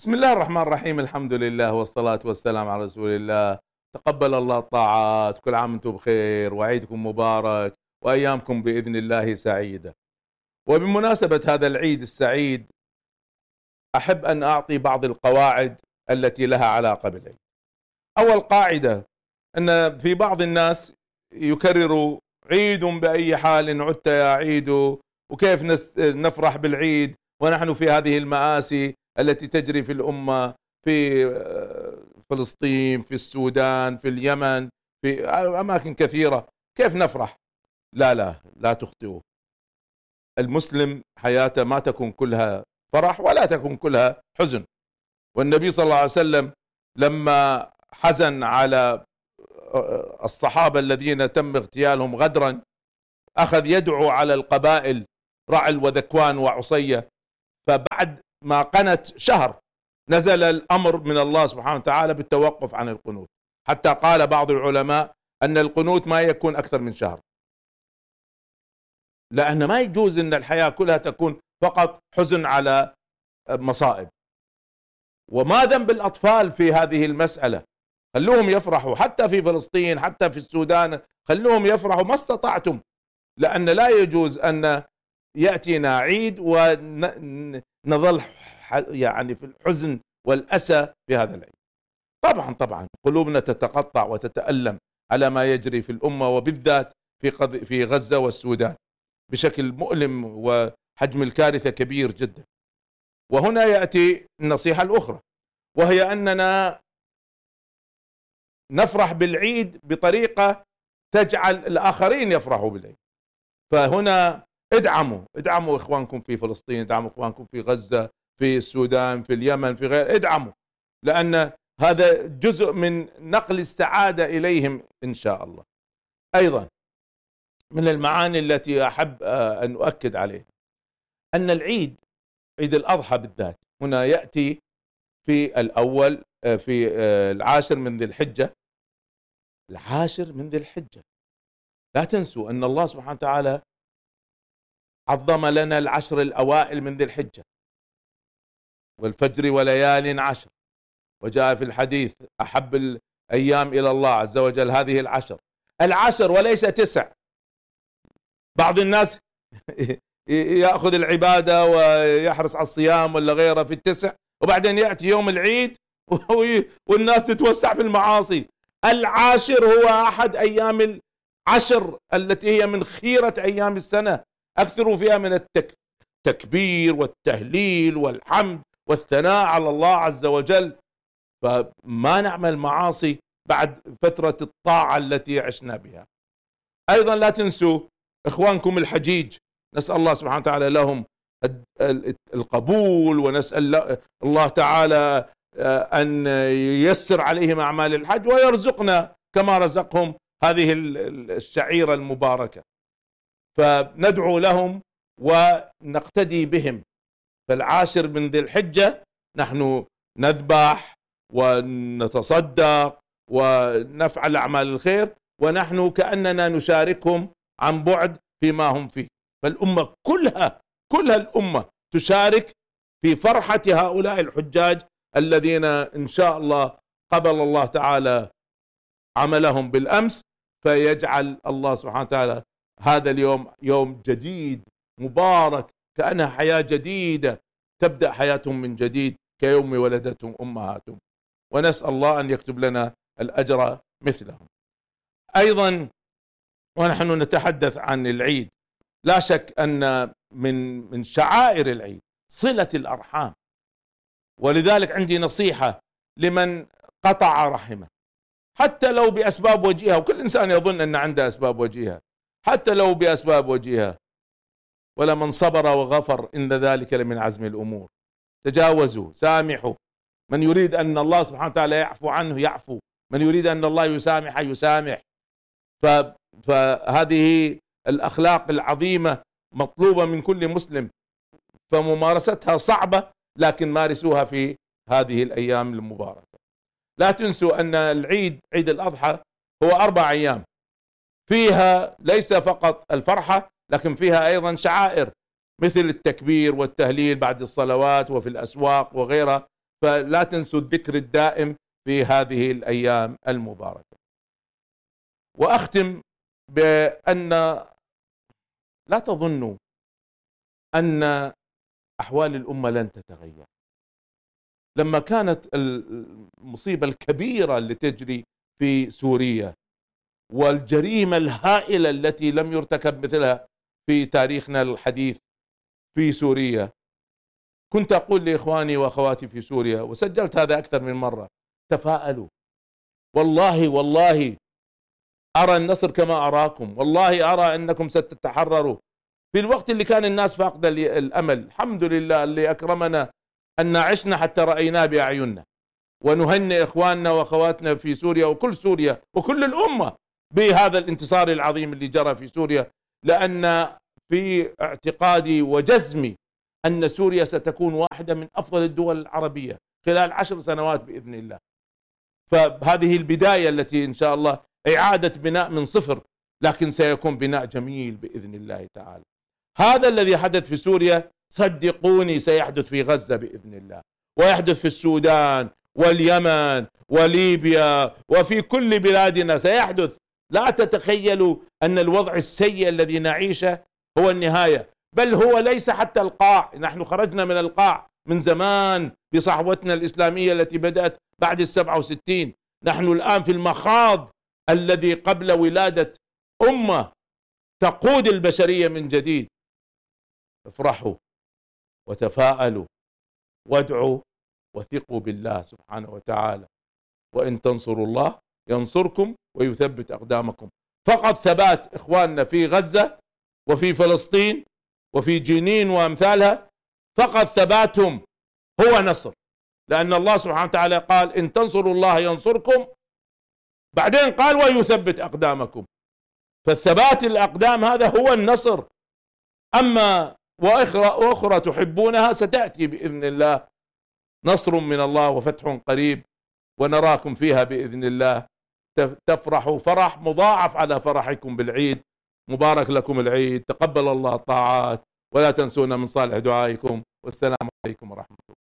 بسم الله الرحمن الرحيم. الحمد لله والصلاة والسلام على رسول الله. تقبل الله الطاعات. كل عام وانتم بخير وعيدكم مبارك وأيامكم بإذن الله سعيدة. وبمناسبة هذا العيد السعيد أحب أن أعطي بعض القواعد التي لها علاقة بالعيد. أول قاعدة أن في بعض الناس يكرروا عيد بأي حال عدت يا عيد، وكيف نفرح بالعيد ونحن في هذه المآسي التي تجري في الأمة، في فلسطين، في السودان، في اليمن، في أماكن كثيرة. كيف نفرح؟ لا تخطئوا. المسلم حياته ما تكون كلها فرح ولا تكون كلها حزن. والنبي صلى الله عليه وسلم لما حزن على الصحابة الذين تم اغتيالهم غدرا أخذ يدعو على القبائل رعل وذكوان وعصية، فبعد ما قنت شهر نزل الأمر من الله سبحانه وتعالى بالتوقف عن القنوت، حتى قال بعض العلماء أن القنوت ما يكون أكثر من شهر، لأن ما يجوز أن الحياة كلها تكون فقط حزن على مصائب. وما ذنب الأطفال في هذه المسألة؟ خلوهم يفرحوا، حتى في فلسطين، حتى في السودان، خلوهم يفرحوا ما استطعتم، لأن لا يجوز أن يأتينا عيد ونظل يعني في الحزن والأسى في هذا العيد. طبعا قلوبنا تتقطع وتتألم على ما يجري في الأمة، وبالذات في غزة والسودان بشكل مؤلم، وحجم الكارثة كبير جدا. وهنا يأتي النصيحة الأخرى، وهي أننا نفرح بالعيد بطريقة تجعل الآخرين يفرحوا بالعيد. فهنا ادعموا إخوانكم في فلسطين، ادعموا إخوانكم في غزة، في السودان، في اليمن، في غير، ادعموا، لأن هذا جزء من نقل السعادة إليهم إن شاء الله. أيضا من المعاني التي أحب أن أؤكد عليها أن العيد، عيد الأضحى بالذات، هنا يأتي في الأول في العاشر من ذي الحجة. العاشر من ذي الحجة، لا تنسوا أن الله سبحانه وتعالى عظم لنا العشر الأوائل من ذي الحجة، والفجر وليال عشر، وجاء في الحديث أحب الأيام إلى الله عز وجل هذه العشر وليس 9. بعض الناس يأخذ العبادة ويحرص على الصيام ولا غيره في 9، وبعدين يأتي يوم العيد والناس تتوسع في المعاصي. العاشر هو أحد أيام العشر التي هي من خيرة أيام السنة، أكثروا فيها من التكبير والتهليل والحمد والثناء على الله عز وجل، فما نعمل معاصي بعد فترة الطاعة التي عشنا بها. أيضا لا تنسوا إخوانكم الحجيج، نسأل الله سبحانه وتعالى لهم القبول، ونسأل الله تعالى أن ييسر عليهم أعمال الحج ويرزقنا كما رزقهم هذه الشعيرة المباركة، فندعو لهم ونقتدي بهم. فالعاشر من ذي الحجة نحن نذبح ونتصدق ونفعل أعمال الخير، ونحن كأننا نشاركهم عن بعد فيما هم فيه. فالأمة كلها الأمة تشارك في فرحة هؤلاء الحجاج الذين إن شاء الله قبل الله تعالى عملهم بالأمس، فيجعل الله سبحانه وتعالى هذا اليوم يوم جديد مبارك، كأنها حياة جديدة تبدأ حياتهم من جديد كيوم ولدتهم أمهاتهم، ونسأل الله أن يكتب لنا الأجر مثلهم. أيضا ونحن نتحدث عن العيد، لا شك أن من شعائر العيد صلة الأرحام، ولذلك عندي نصيحة لمن قطع رحمه، حتى لو بأسباب وجيهة، وكل إنسان يظن أن عنده أسباب وجيهة، حتى لو بأسباب وجيهة، ولمن صبر وغفر إن ذلك لمن عزم الأمور. تجاوزوا، سامحوا، من يريد أن الله سبحانه وتعالى يعفو عنه يعفو، من يريد أن الله يسامح يسامح. فهذه الأخلاق العظيمة مطلوبة من كل مسلم، فممارستها صعبة، لكن مارسوها في هذه الأيام المباركة. لا تنسوا أن العيد، عيد الأضحى، هو 4 أيام، فيها ليس فقط الفرحة، لكن فيها أيضا شعائر مثل التكبير والتهليل بعد الصلوات وفي الأسواق وغيرها. فلا تنسوا الذكر الدائم في هذه الأيام المباركة. وأختم بأن لا تظنوا أن أحوال الأمة لن تتغير. لما كانت المصيبة الكبيرة اللي تجري في سوريا والجريمة الهائلة التي لم يرتكب مثلها في تاريخنا الحديث في سوريا، كنت أقول لإخواني وأخواتي في سوريا، وسجلت هذا أكثر من مرة: تفاءلوا، والله أرى النصر كما أراكم، والله أرى أنكم ستتحرروا. في الوقت اللي كان الناس فاقدة الأمل، الحمد لله اللي أكرمنا أن عشنا حتى رأيناه بأعيننا. ونهنئ إخواننا وأخواتنا في سوريا وكل سوريا وكل الأمة بهذا الانتصار العظيم اللي جرى في سوريا، لأن في اعتقادي وجزمي أن سوريا ستكون واحدة من أفضل الدول العربية خلال 10 سنوات بإذن الله. فهذه البداية التي إن شاء الله إعادة بناء من صفر، لكن سيكون بناء جميل بإذن الله تعالى. هذا الذي حدث في سوريا صدقوني سيحدث في غزة بإذن الله، ويحدث في السودان واليمن وليبيا وفي كل بلادنا سيحدث. لا تتخيلوا أن الوضع السيء الذي نعيشه هو النهاية، بل هو ليس حتى القاع. نحن خرجنا من القاع من زمان بصحوتنا الإسلامية التي بدأت بعد 67. نحن الآن في المخاض الذي قبل ولادة أمة تقود البشرية من جديد. افرحوا وتفاءلوا وادعوا وثقوا بالله سبحانه وتعالى، وإن تنصروا الله ينصركم ويثبت أقدامكم. فقط ثبات إخواننا في غزة وفي فلسطين وفي جنين وأمثالها، فقط ثباتهم هو نصر، لأن الله سبحانه وتعالى قال: إن تنصروا الله ينصركم، بعدين قال: ويثبت أقدامكم. فالثبات الأقدام هذا هو النصر. أما وأخرى تحبونها ستأتي بإذن الله، نصر من الله وفتح قريب، ونراكم فيها بإذن الله. تفرحوا فرح مضاعف على فرحكم بالعيد. مبارك لكم العيد، تقبل الله الطاعات، ولا تنسونا من صالح دعائكم، والسلام عليكم ورحمة الله.